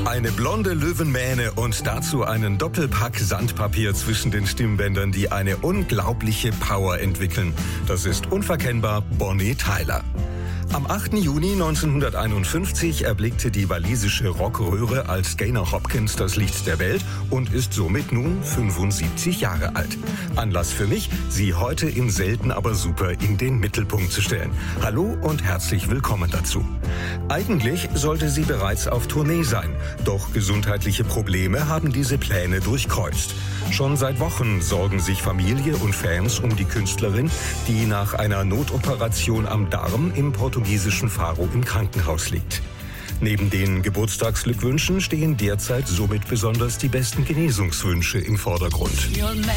Eine blonde Löwenmähne und dazu einen Doppelpack Sandpapier zwischen den Stimmbändern, die eine unglaubliche Power entwickeln. Das ist unverkennbar Bonnie Tyler. Am 8. Juni 1951 erblickte die walisische Rockröhre als Gaynor Hopkins das Licht der Welt und ist somit nun 75 Jahre alt. Anlass für mich, sie heute in Selten aber super in den Mittelpunkt zu stellen. Hallo und herzlich willkommen dazu. Eigentlich sollte sie bereits auf Tournee sein, doch gesundheitliche Probleme haben diese Pläne durchkreuzt. Schon seit Wochen sorgen sich Familie und Fans um die Künstlerin, die nach einer Notoperation am Darm im portugiesischen Faro im Krankenhaus liegt. Neben den Geburtstagsglückwünschen stehen derzeit somit besonders die besten Genesungswünsche im Vordergrund.